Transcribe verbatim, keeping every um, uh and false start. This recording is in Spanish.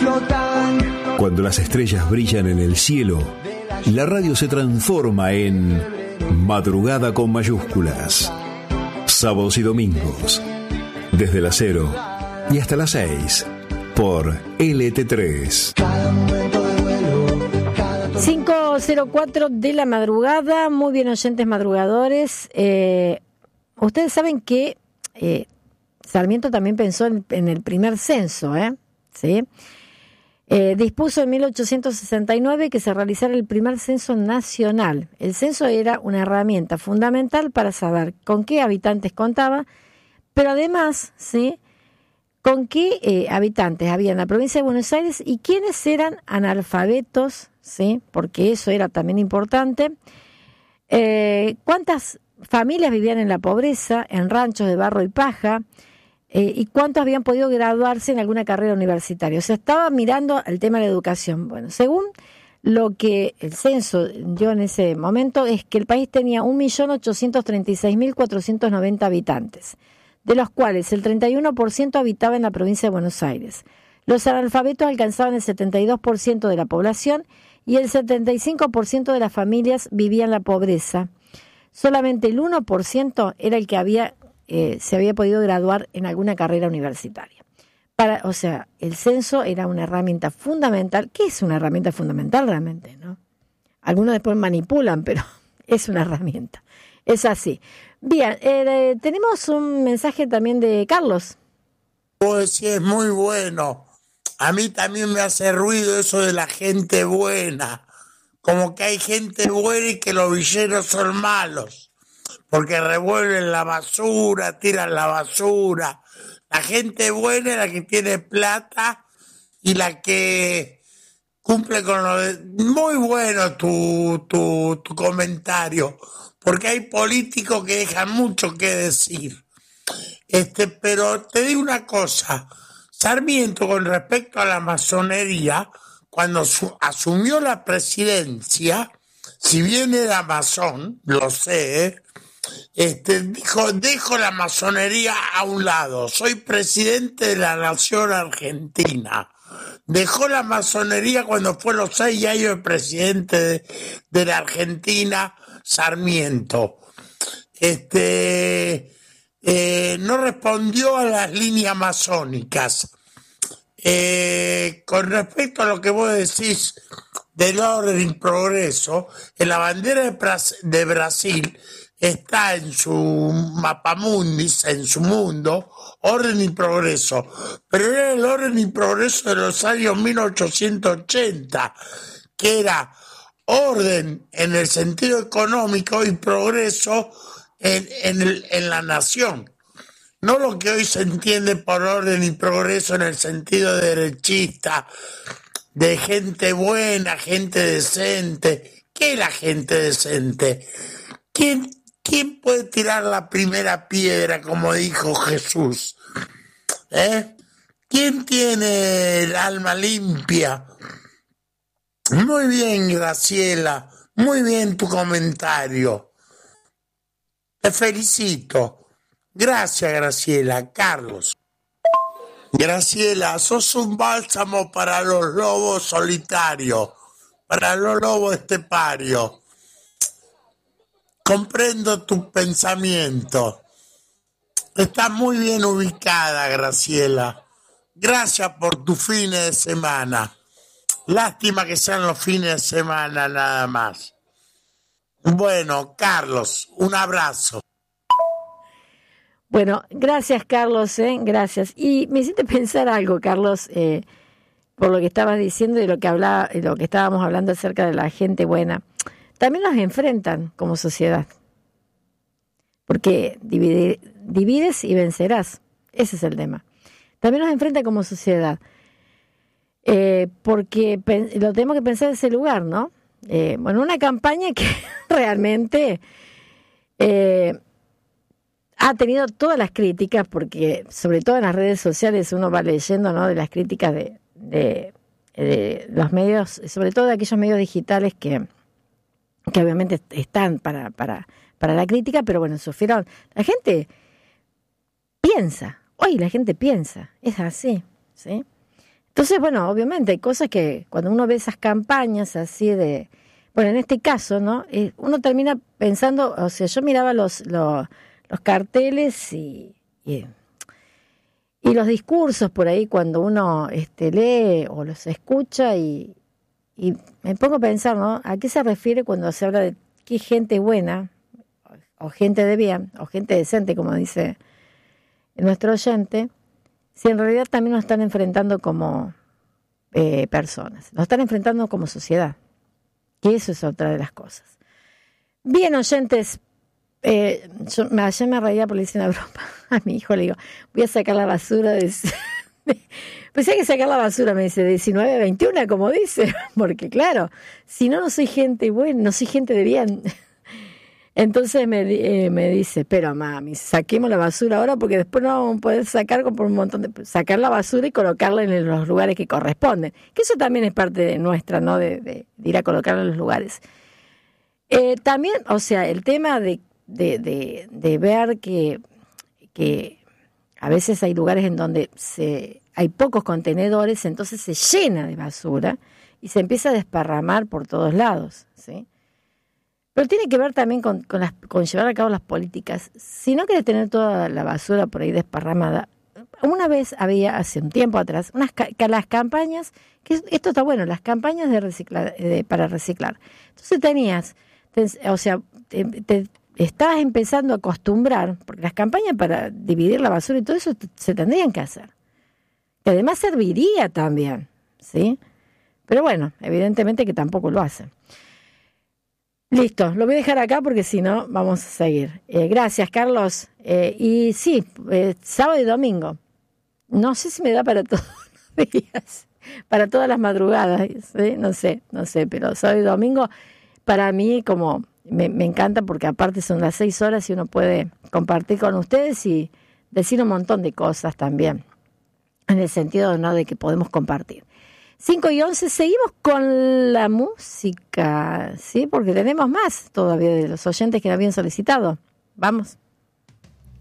Cuando las estrellas brillan en el cielo, la radio se transforma en Madrugada con mayúsculas. Sábados y domingos, desde las cero y hasta las seis, por L T tres. cinco cero cuatro de la madrugada. Muy bien, oyentes madrugadores. Eh, ustedes saben que eh, Sarmiento también pensó en, en el primer censo, ¿eh? ¿Sí? Eh, dispuso en mil ochocientos sesenta y nueve que se realizara el primer censo nacional. El censo era una herramienta fundamental para saber con qué habitantes contaba, pero además, ¿sí?, con qué eh, habitantes había en la provincia de Buenos Aires y quiénes eran analfabetos, ¿sí?, porque eso era también importante. Eh, cuántas familias vivían en la pobreza, en ranchos de barro y paja, eh, y cuántos habían podido graduarse en alguna carrera universitaria. O sea, estaba mirando el tema de la educación. Bueno, según lo que el censo dio en ese momento, es que el país tenía un millón ochocientos treinta y seis mil cuatrocientos noventa habitantes, de los cuales el treinta y uno por ciento habitaba en la provincia de Buenos Aires. Los analfabetos alcanzaban el setenta y dos por ciento de la población y el setenta y cinco por ciento de las familias vivían la pobreza. Solamente el uno por ciento era el que había eh, se había podido graduar en alguna carrera universitaria. Para, o sea, el censo era una herramienta fundamental. ¿Qué es una herramienta fundamental realmente, no? Algunos después manipulan, pero es una herramienta. Es así. Bien, eh, tenemos un mensaje también de Carlos. Pues sí, es muy bueno. A mí también me hace ruido eso de la gente buena. Como que hay gente buena y que los villeros son malos. Porque revuelven la basura, tiran la basura. La gente buena es la que tiene plata y la que cumple con lo de... Muy bueno tu, tu, tu comentario. Porque hay políticos que dejan mucho que decir. Este, pero te digo una cosa, Sarmiento, con respecto a la masonería, cuando su, asumió la presidencia, si bien era masón, lo sé, este, dijo, dejo la masonería a un lado, soy presidente de la nación argentina. Dejó la masonería cuando fue los seis años de presidente de, de la Argentina, Sarmiento. Este, eh, no respondió a las líneas masónicas. Eh, con respecto a lo que vos decís del orden y progreso, en la bandera de, Bras- de Brasil está en su mapamundis, en su mundo, orden y progreso, pero era el orden y progreso de los años mil ochocientos ochenta, que era orden en el sentido económico y progreso en, en, el, en la nación. No lo que hoy se entiende por orden y progreso en el sentido derechista, de gente buena, gente decente. ¿Qué es la gente decente? ¿Quién, quién puede tirar la primera piedra, como dijo Jesús? ¿Eh? ¿Quién tiene el alma limpia? Muy bien, Graciela, muy bien tu comentario. Te felicito. Gracias, Graciela. Carlos. Graciela, sos un bálsamo para los lobos solitarios, para los lobos esteparios. Comprendo tu pensamiento. Estás muy bien ubicada, Graciela. Gracias por tus fines de semana. Lástima que sean los fines de semana nada más. Bueno, Carlos, un abrazo. Bueno, gracias, Carlos, ¿eh? Gracias. Y me hiciste pensar algo, Carlos, eh, por lo que estabas diciendo y lo que hablaba, lo que estábamos hablando acerca de la gente buena. También nos enfrentan como sociedad, porque divide, divides y vencerás. Ese es el tema. También nos enfrentan como sociedad, eh, porque pen, lo tenemos que pensar en ese lugar, ¿no? Eh, bueno, una campaña que realmente eh, ha tenido todas las críticas, porque sobre todo en las redes sociales uno va leyendo, ¿no?, de las críticas de, de, de los medios, sobre todo de aquellos medios digitales que, que obviamente están para, para, para la crítica, pero bueno, sufrieron. La gente piensa, hoy la gente piensa, es así, ¿sí? Entonces, bueno, obviamente hay cosas que cuando uno ve esas campañas así de... Bueno, en este caso, ¿no? Eh, uno termina pensando, o sea, yo miraba los, los, los carteles y, y, y los discursos por ahí cuando uno este, lee o los escucha y, y me pongo a pensar, ¿no? ¿A qué se refiere cuando se habla de qué gente buena o gente de bien o gente decente, como dice nuestro oyente? Si en realidad también nos están enfrentando como eh, personas, nos están enfrentando como sociedad, que eso es otra de las cosas. Bien, oyentes, eh, yo ayer me reía porque le hice una broma a mi hijo, le digo, voy a sacar la basura de... de pues hay que sacar la basura, me dice, de diecinueve a veintiuno, como dice, porque claro, si no, no soy gente buena, no soy gente de bien. Entonces me, eh, me dice, pero mami, saquemos la basura ahora porque después no vamos a poder sacar por un montón de sacar la basura y colocarla en los lugares que corresponden. Que eso también es parte de nuestra, ¿no? De, de, de ir a colocarla en los lugares. Eh, también, o sea, el tema de, de, de, de ver que, que a veces hay lugares en donde se, hay pocos contenedores, entonces se llena de basura y se empieza a desparramar por todos lados, ¿sí? Pero tiene que ver también con, con, las, con llevar a cabo las políticas. Si no querés tener toda la basura por ahí desparramada, una vez había, hace un tiempo atrás, unas las campañas, que esto está bueno, las campañas de reciclar, de, para reciclar. Entonces tenías, te, o sea, te, te estabas empezando a acostumbrar, porque las campañas para dividir la basura y todo eso se tendrían que hacer. Que además serviría también, ¿sí? Pero bueno, evidentemente que tampoco lo hacen. Listo, lo voy a dejar acá porque si no vamos a seguir. Eh, gracias, Carlos. Eh, y sí, eh, sábado y domingo. No sé si me da para todos los días, para todas las madrugadas, ¿sí? No sé, no sé, pero sábado y domingo para mí como me, me encanta porque aparte son las seis horas y uno puede compartir con ustedes y decir un montón de cosas también, en el sentido, ¿no?, de que podemos compartir. cinco y once, seguimos con la música, ¿sí? Porque tenemos más todavía de los oyentes que nos habían solicitado. Vamos.